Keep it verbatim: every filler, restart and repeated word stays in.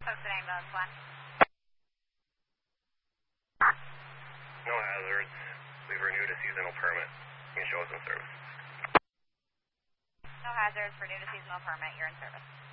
Folks at ambulance one. No hazards. We've renewed a seasonal permit. You can show us in service. No hazards, renewed a seasonal permit. You're in service.